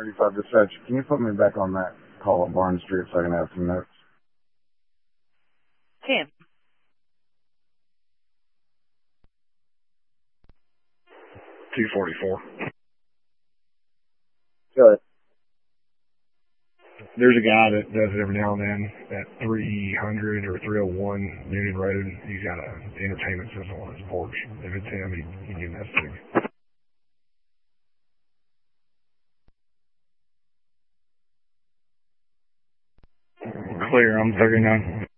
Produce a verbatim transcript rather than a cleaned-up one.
thirty-five dispatch. Can you put me back on that call at Barnes Street so I can have some notes? Can. two forty-four. Good. There's a guy that does it every now and then at three hundred or three oh one Union Road. He's got a entertainment system on his porch. If it's him, he, he can mess with me. Clear, I'm thirty-nine.